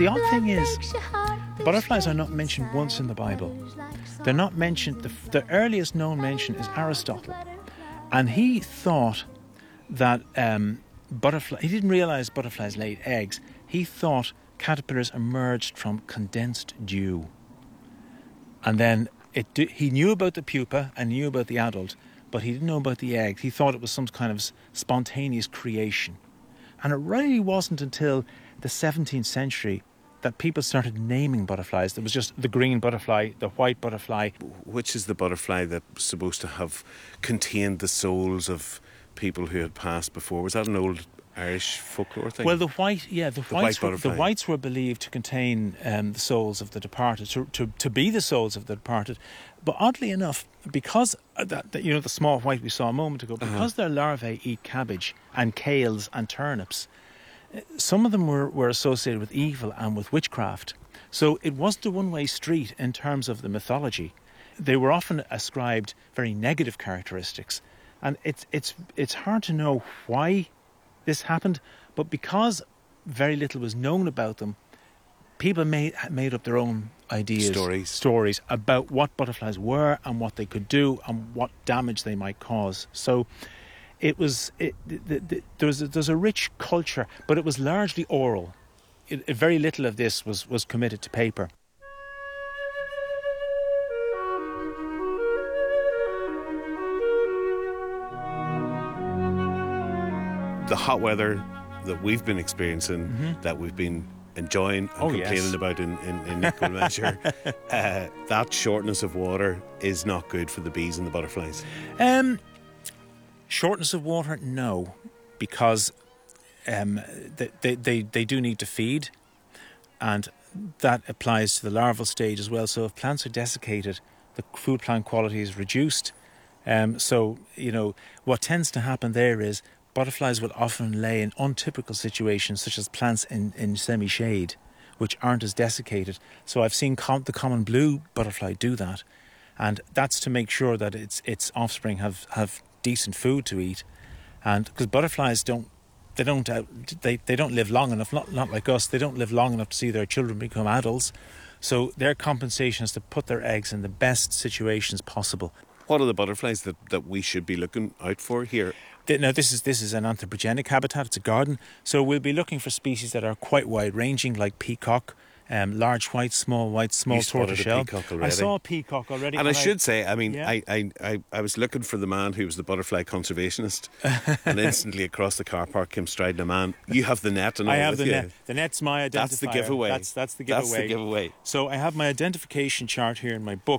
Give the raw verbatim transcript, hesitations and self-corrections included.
the odd thing is, butterflies are not mentioned once in the Bible. They're not mentioned. The, the earliest known mention is Aristotle, and he thought that um, butterfly. He didn't realise butterflies laid eggs. He thought caterpillars emerged from condensed dew, and then it. He knew about the pupa and knew about the adult, but he didn't know about the egg. He thought it was some kind of spontaneous creation, and it really wasn't until the seventeenth century that people started naming butterflies. There was just the green butterfly, the white butterfly. Which is the butterfly that's supposed to have contained the souls of people who had passed before? Was that an old Irish folklore thing? Well, the white, yeah, the, the whites, white were, the butterfly. whites were believed to contain um, the souls of the departed, to, to to be the souls of the departed. But oddly enough, because that, that you know the small white we saw a moment ago, because uh-huh. their larvae eat cabbage and kales and turnips, some of them were, were associated with evil and with witchcraft. So it wasn't a one-way street in terms of the mythology. They were often ascribed very negative characteristics. And it's it's it's hard to know why this happened, but because very little was known about them, people made made up their own ideas, stories, stories about what butterflies were and what they could do and what damage they might cause. So it was it, the, the, there was a, there's a rich culture, but it was largely oral. It, it, very little of this was was committed to paper. The hot weather that we've been experiencing, mm-hmm. that we've been enjoying and oh, complaining yes. about in, in, in equal measure, uh, that shortness of water is not good for the bees and the butterflies. Um, shortness of water, no, because um, they, they, they, they do need to feed, and that applies to the larval stage as well. So if plants are desiccated, the food plant quality is reduced. Um, so, you know, what tends to happen there is butterflies will often lay in untypical situations, such as plants in, in semi-shade, which aren't as desiccated. So I've seen com- the common blue butterfly do that, and that's to make sure that its its offspring have, have decent food to eat. And because butterflies don't they don't uh, they they don't live long enough, not not like us. They don't live long enough to see their children become adults. So their compensation is to put their eggs in the best situations possible. What are the butterflies that, that we should be looking out for here? Now, this is this is an anthropogenic habitat. It's a garden. So we'll be looking for species that are quite wide-ranging, like peacock, um, large white, small white, small tortoiseshell. I saw a peacock already. And, and I, I should say, I mean, yeah. I, I, I, I was looking for the man who was the butterfly conservationist, and instantly across the car park came striding a man. You have the net and all I have with the you. net. The net's my identifier. That's the giveaway. That's, that's the giveaway. That's the giveaway. So I have my identification chart here in my book.